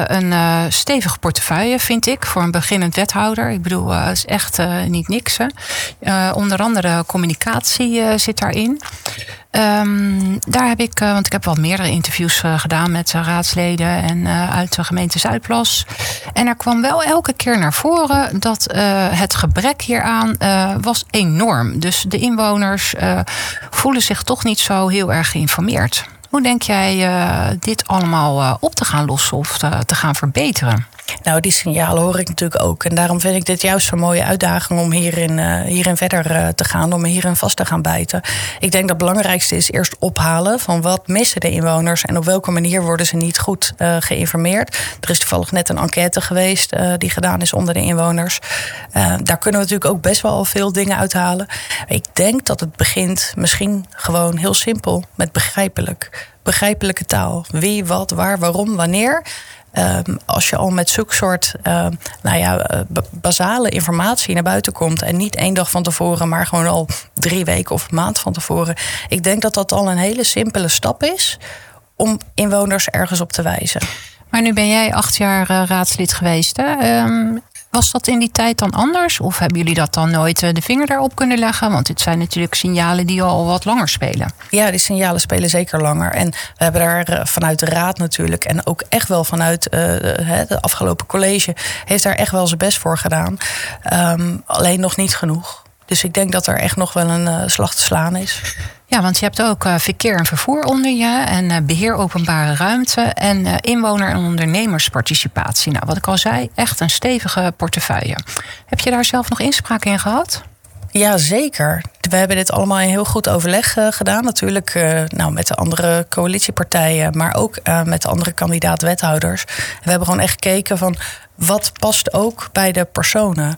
een stevige portefeuille, vind ik, voor een beginnend wethouder. Ik bedoel, het is echt niet niks. Onder andere communicatie zit daarin. Daar heb ik, want ik heb wel meerdere interviews gedaan met raadsleden en uit de gemeente Zuidplas. En er kwam wel elke keer naar voren dat het gebrek hieraan was enorm. Dus de inwoners voelen zich toch niet zo heel erg geïnformeerd. Hoe denk jij dit allemaal op te gaan lossen of te gaan verbeteren? Nou, die signalen hoor ik natuurlijk ook. En daarom vind ik dit juist zo'n mooie uitdaging om hierin verder te gaan. Om hierin vast te gaan bijten. Ik denk dat het belangrijkste is eerst ophalen van wat missen de inwoners en op welke manier worden ze niet goed geïnformeerd. Er is toevallig net een enquête geweest die gedaan is onder de inwoners. Daar kunnen we natuurlijk ook best wel al veel dingen uithalen. Ik denk dat het begint misschien gewoon heel simpel met begrijpelijke taal. Wie, wat, waar, waarom, wanneer. Als je al met zulke soort basale informatie naar buiten komt en niet 1 dag van tevoren, maar gewoon al 3 weken of een maand van tevoren. Ik denk dat dat al een hele simpele stap is om inwoners ergens op te wijzen. Maar nu ben jij 8 jaar raadslid geweest, hè? Was dat in die tijd dan anders? Of hebben jullie dat dan nooit de vinger daarop kunnen leggen? Want dit zijn natuurlijk signalen die al wat langer spelen. Ja, die signalen spelen zeker langer. En we hebben daar vanuit de raad natuurlijk en ook echt wel vanuit de afgelopen college heeft daar echt wel zijn best voor gedaan. Alleen nog niet genoeg. Dus ik denk dat er echt nog wel een slag te slaan is. Ja, want je hebt ook verkeer en vervoer onder je en beheer openbare ruimte en inwoner- en ondernemersparticipatie. Nou, wat ik al zei, echt een stevige portefeuille. Heb je daar zelf nog inspraak in gehad? Ja, zeker. We hebben dit allemaal in heel goed overleg gedaan. Natuurlijk met de andere coalitiepartijen, maar ook met de andere kandidaat-wethouders. We hebben gewoon echt gekeken van wat past ook bij de personen.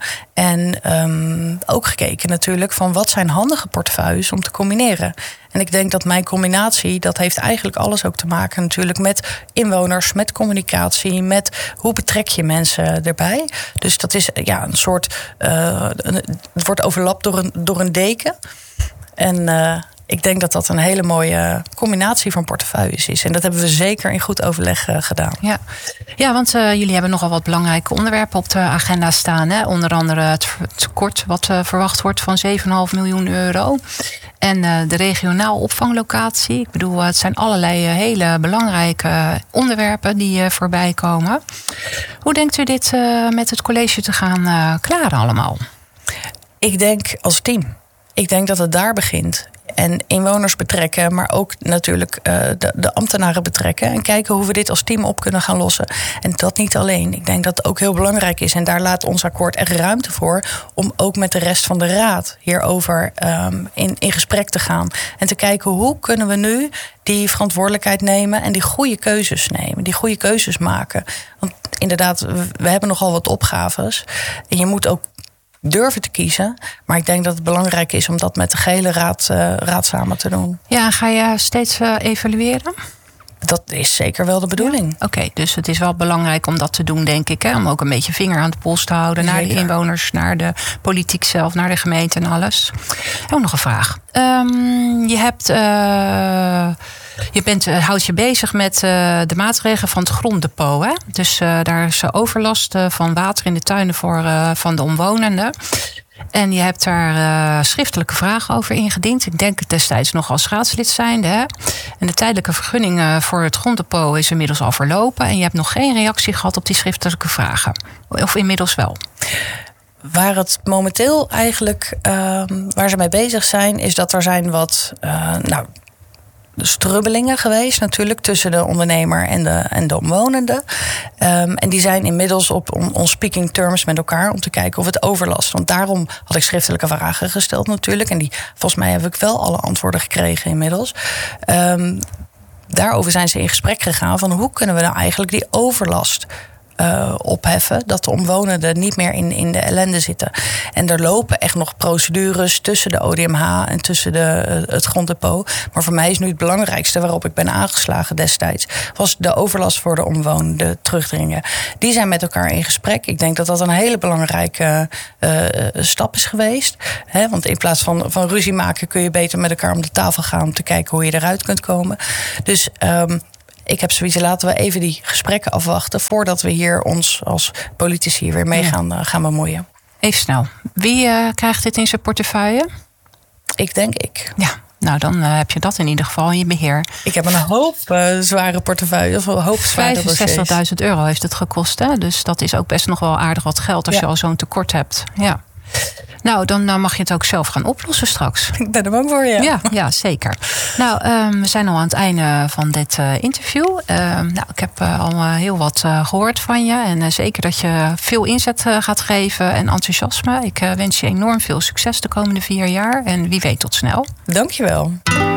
En ook gekeken natuurlijk van wat zijn handige portefeuilles om te combineren. En ik denk dat mijn combinatie, dat heeft eigenlijk alles ook te maken natuurlijk met inwoners, met communicatie, met hoe betrek je mensen erbij. Dus dat is een soort, het wordt overlapt door een deken. En ik denk dat dat een hele mooie combinatie van portefeuilles is. En dat hebben we zeker in goed overleg gedaan. Ja, want jullie hebben nogal wat belangrijke onderwerpen op de agenda staan. Hè? Onder andere het tekort wat verwacht wordt van 7,5 miljoen euro. En de regionaal opvanglocatie. Ik bedoel, het zijn allerlei hele belangrijke onderwerpen die voorbij komen. Hoe denkt u dit met het college te gaan klaren allemaal? Ik denk als team. Ik denk dat het daar begint. En inwoners betrekken, maar ook natuurlijk de ambtenaren betrekken. En kijken hoe we dit als team op kunnen gaan lossen. En dat niet alleen. Ik denk dat het ook heel belangrijk is. En daar laat ons akkoord echt ruimte voor. Om ook met de rest van de raad hierover in gesprek te gaan. En te kijken hoe kunnen we nu die verantwoordelijkheid nemen. En die goede keuzes nemen. Die goede keuzes maken. Want inderdaad, we hebben nogal wat opgaves. En je moet ook durven te kiezen. Maar ik denk dat het belangrijk is om dat met de gehele raad samen te doen. Ja, ga je steeds evalueren? Dat is zeker wel de bedoeling. Ja. Oké, dus het is wel belangrijk om dat te doen, denk ik. Hè? Om ook een beetje vinger aan de pols te houden. Zeker. Naar de inwoners, naar de politiek zelf, naar de gemeente en alles. Ook nog een vraag. Houdt je bezig met de maatregelen van het gronddepot. Hè? Dus daar is overlast van water in de tuinen van de omwonenden. En je hebt daar schriftelijke vragen over ingediend. Ik denk het destijds nog als raadslid zijnde. Hè? En de tijdelijke vergunning voor het gronddepot is inmiddels al verlopen. En je hebt nog geen reactie gehad op die schriftelijke vragen. Of inmiddels wel? Waar het momenteel eigenlijk, waar ze mee bezig zijn, is dat er zijn wat strubbelingen geweest natuurlijk tussen de ondernemer en de omwonenden. En die zijn inmiddels op on speaking terms met elkaar om te kijken of het overlast. Want daarom had ik schriftelijke vragen gesteld natuurlijk. En die, volgens mij heb ik wel alle antwoorden gekregen inmiddels. Daarover zijn ze in gesprek gegaan van hoe kunnen we nou eigenlijk die overlast opheffen, dat de omwonenden niet meer in de ellende zitten. En er lopen echt nog procedures tussen de ODMH en tussen het gronddepot. Maar voor mij is nu het belangrijkste waarop ik ben aangeslagen destijds, was de overlast voor de omwonenden terugdringen. Die zijn met elkaar in gesprek. Ik denk dat dat een hele belangrijke stap is geweest. Want in plaats van ruzie maken kun je beter met elkaar om de tafel gaan om te kijken hoe je eruit kunt komen. Dus ik heb zoiets, laten we even die gesprekken afwachten voordat we hier ons als politici weer mee gaan bemoeien. Even snel. Wie krijgt dit in zijn portefeuille? Ik denk ik. Ja. Nou, dan heb je dat in ieder geval in je beheer. Ik heb een hoop zware portefeuille, of een hoop zware dossiers. €65.000 heeft het gekost. Hè? Dus dat is ook best nog wel aardig wat geld als je al zo'n tekort hebt. Ja. Nou, dan mag je het ook zelf gaan oplossen straks. Ik ben er bang voor, Ja, zeker. Nou, we zijn al aan het einde van dit interview. Ik heb al heel wat gehoord van je. En zeker dat je veel inzet gaat geven en enthousiasme. Ik wens je enorm veel succes de komende 4 jaar. En wie weet tot snel. Dankjewel.